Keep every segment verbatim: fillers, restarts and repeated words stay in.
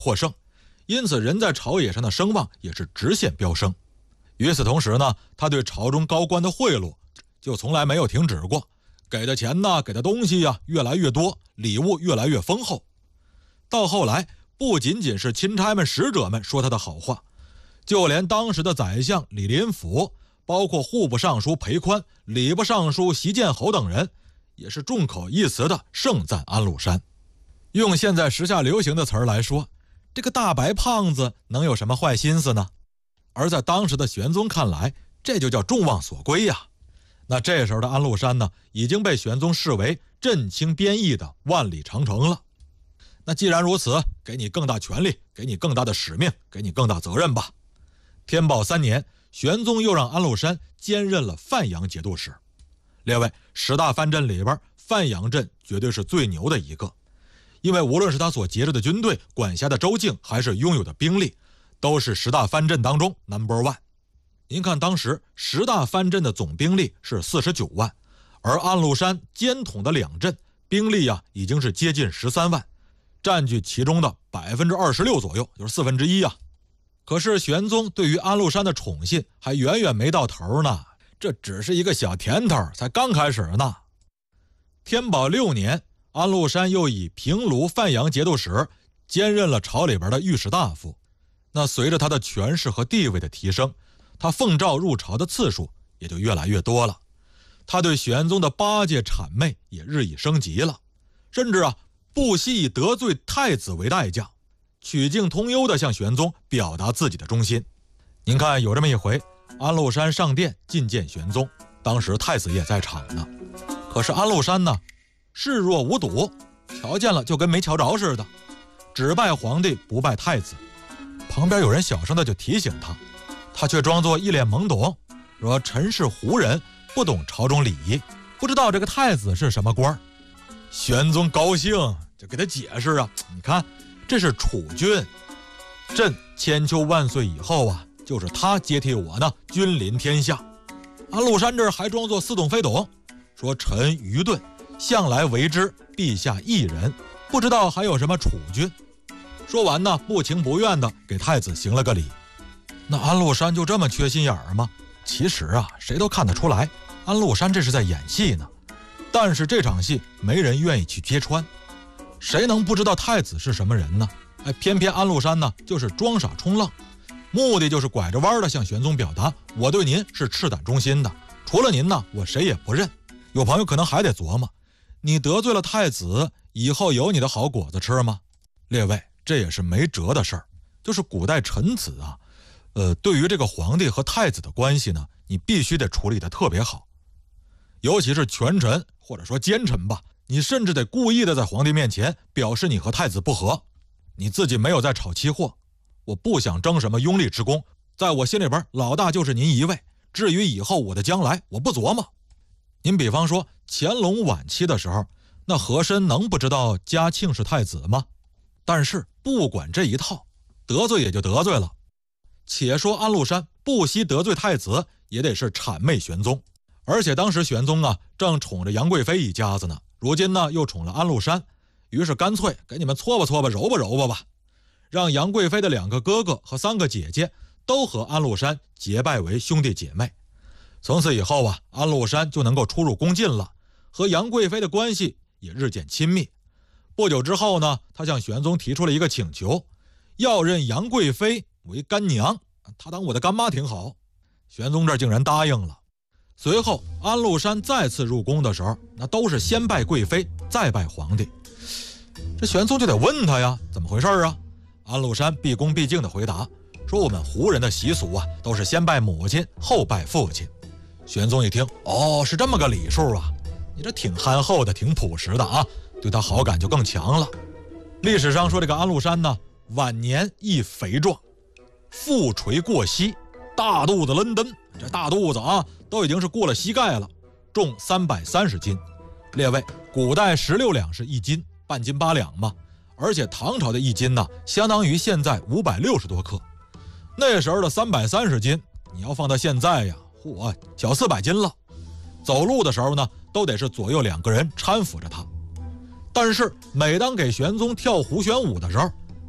获胜，因此人在朝野上的声望也是直线飙升。与此同时呢，他对朝中高官的贿赂就从来没有停止过，给的钱呢，给的东西呀、啊、越来越多，礼物越来越丰厚。到后来，不仅仅是钦差们使者们说他的好话，就连当时的宰相李林甫，包括户部尚书裴宽、礼部尚书习建侯等人，也是众口一词的盛赞安禄山。用现在时下流行的词儿来说，这个大白胖子能有什么坏心思呢？而在当时的玄宗看来，这就叫众望所归呀。那这时候的安禄山呢，已经被玄宗视为镇清边邑的万里长城了。那既然如此，给你更大权力，给你更大的使命，给你更大责任吧。天宝三年，玄宗又让安禄山兼任了范阳节度使。列位，十大藩镇里边，范阳镇绝对是最牛的一个，因为无论是他所节制的军队、管辖的州境，还是拥有的兵力，都是十大藩镇当中 number one。您看，当时十大藩镇的总兵力是四十九万，而安禄山兼统的两镇兵力啊，已经是接近十三万，占据其中的百分之二十六左右，就是四分之一啊。可是玄宗对于安禄山的宠信还远远没到头呢，这只是一个小甜头，才刚开始呢。天宝六年，安禄山又以平卢范阳节度使兼任了朝里边的御史大夫。那随着他的权势和地位的提升，他奉诏入朝的次数也就越来越多了。他对玄宗的巴结谄媚也日益升级了，甚至啊不惜以得罪太子为代价，曲径通幽地向玄宗表达自己的忠心。您看，有这么一回，安禄山上殿觐见玄宗，当时太子也在场呢。可是安禄山呢，视若无睹，瞧见了就跟没瞧着似的，只拜皇帝不拜太子。旁边有人小声的就提醒他，他却装作一脸懵懂，说臣是胡人，不懂朝中礼仪，不知道这个太子是什么官。玄宗高兴，就给他解释啊，你看这是储君，朕千秋万岁以后啊，就是他接替我呢，君临天下。安禄山这还装作似懂非懂，说臣愚钝，向来为之陛下一人，不知道还有什么储君。说完呢，不情不愿的给太子行了个礼。那安禄山就这么缺心眼儿吗？其实啊，谁都看得出来，安禄山这是在演戏呢。但是这场戏没人愿意去揭穿，谁能不知道太子是什么人呢？哎，偏偏安禄山呢，就是装傻充愣，目的就是拐着弯的向玄宗表达，我对您是赤胆忠心的，除了您呢，我谁也不认。有朋友可能还得琢磨，你得罪了太子，以后有你的好果子吃吗？列位，这也是没辙的事儿。就是古代臣子啊，呃，对于这个皇帝和太子的关系呢，你必须得处理得特别好。尤其是权臣或者说奸臣吧，你甚至得故意的在皇帝面前表示你和太子不和，你自己没有在炒期货，我不想争什么拥立之功，在我心里边老大就是您一位，至于以后我的将来我不琢磨。您比方说乾隆晚期的时候，那和珅能不知道嘉庆是太子吗？但是不管这一套，得罪也就得罪了。且说安禄山不惜得罪太子，也得是谄媚玄宗。而且当时玄宗啊，正宠着杨贵妃一家子呢，如今呢又宠了安禄山，于是干脆给你们搓吧搓吧揉吧揉吧吧，让杨贵妃的两个哥哥和三个姐姐都和安禄山结拜为兄弟姐妹。从此以后啊，安禄山就能够出入宫禁了，和杨贵妃的关系也日渐亲密。不久之后呢，他向玄宗提出了一个请求，要认杨贵妃为干娘，她当我的干妈挺好。玄宗这竟然答应了。随后安禄山再次入宫的时候，那都是先拜贵妃再拜皇帝。这玄宗就得问他呀，怎么回事啊？安禄山毕恭毕敬地回答说，我们胡人的习俗啊，都是先拜母亲后拜父亲。玄宗一听，哦，是这么个礼数啊，你这挺憨厚的，挺朴实的啊，对他好感就更强了。历史上说这个安禄山呢，晚年亦肥壮，腹垂过膝，大肚子抡登，这大肚子啊都已经是过了膝盖了，重三百三十斤。列位，古代十六两是一斤，半斤八两嘛，而且唐朝的一斤呢，相当于现在五百六十多克。那时候的三百三十斤，你要放到现在呀，嚯，小四百斤了。走路的时候呢，都得是左右两个人搀扶着他。但是每当给玄宗跳胡旋舞的时候，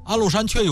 安禄山却有